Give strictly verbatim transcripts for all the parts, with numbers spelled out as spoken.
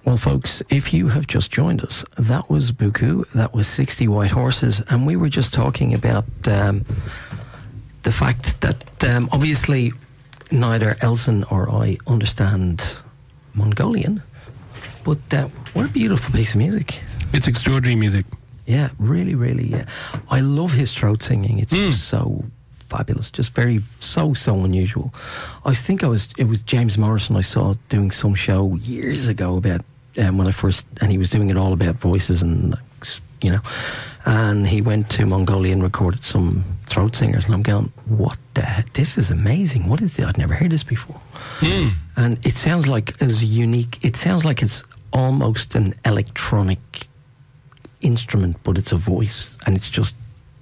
Well, folks, if you have just joined us, that was Buku, that was sixty White Horses, and we were just talking about um, the fact that um, obviously neither Elson or I understand Mongolian, but uh, what a beautiful piece of music. It's extraordinary music. Yeah, really, really, yeah. I love his throat singing. It's mm. just so fabulous, just very, so, so unusual. I think I was, it was James Morrison I saw doing some show years ago about, um, when I first, and he was doing it all about voices and, you know, and he went to Mongolia and recorded some throat singers, and I'm going, what the heck? This is amazing. What is it? I'd never heard this before. Mm. And it sounds like as unique, it sounds like it's almost an electronic instrument, but it's a voice, and it's just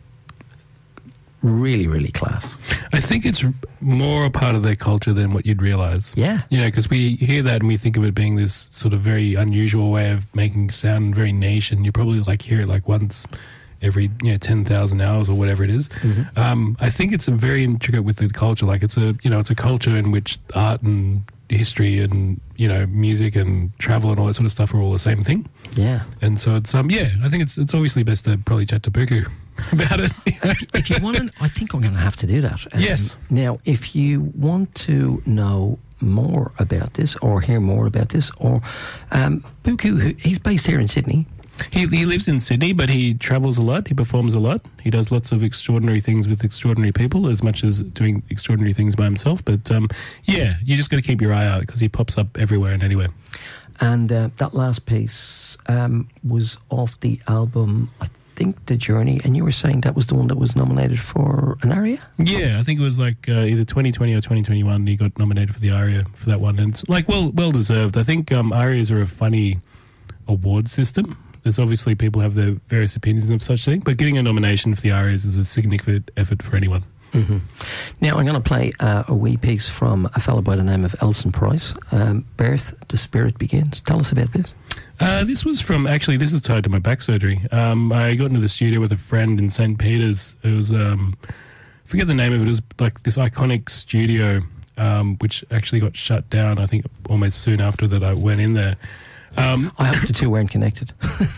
really, really class. I think it's more a part of their culture than what you'd realise. Yeah. You know, because we hear that and we think of it being this sort of very unusual way of making sound, very niche, and you probably like hear it like once every, you know, ten thousand hours or whatever it is. Mm-hmm. Um, I think it's a very intricate with the culture. Like it's a, you know, it's a culture in which art and history and, you know, music and travel and all that sort of stuff are all the same thing. Yeah. And so it's, um, yeah, I think it's it's obviously best to probably chat to Buku about it. if, if you want to, I think we're going to have to do that. Um, yes. Now, if you want to know more about this or hear more about this, or um, Buku, he's based here in Sydney. He he lives in Sydney, but he travels a lot. He performs a lot. He does lots of extraordinary things with extraordinary people, as much as doing extraordinary things by himself. But um, yeah, you just got to keep your eye out because he pops up everywhere and anywhere. And uh, that last piece um, was off the album, I think, The Journey. And you were saying that was the one that was nominated for an ARIA? Yeah, I think it was like uh, either twenty twenty or twenty twenty-one. He got nominated for the ARIA for that one, and it's like well well deserved. I think um, ARIAs are a funny award system. There's obviously people have their various opinions of such thing, but getting a nomination for the ARIAs is a significant effort for anyone. Mm-hmm. Now, I'm going to play uh, a wee piece from a fellow by the name of Elson Price. Um, Birth, The Spirit Begins. Tell us about this. Uh, this was from, actually, this is tied to my back surgery. Um, I got into the studio with a friend in Saint Peter's. It was, um, I forget the name of it, it was like this iconic studio, um, which actually got shut down, I think, almost soon after that I went in there. Um, I hope the two weren't connected.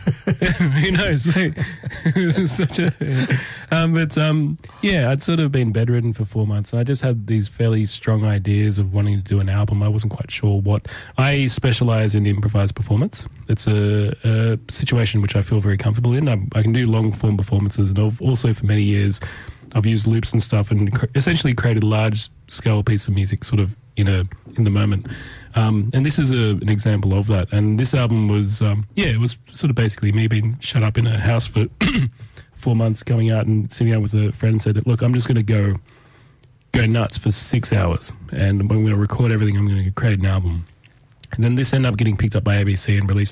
Who knows, mate? It was such a, yeah. um, but um, yeah, I'd sort of been bedridden for four months, and I just had these fairly strong ideas of wanting to do an album. I wasn't quite sure what. I specialise in improvised performance. It's a, a situation which I feel very comfortable in. I, I can do long form performances, and I've also for many years I've used loops and stuff, and cr- essentially created a large scale piece of music, sort of in a in the moment. Um, and this is a, an example of that. And this album was, um, yeah, it was sort of basically me being shut up in a house for four months, going out and sitting out with a friend and said, look, I'm just going to go go nuts for six hours. And I'm going to record everything. I'm going to create an album. And then this ended up getting picked up by A B C and released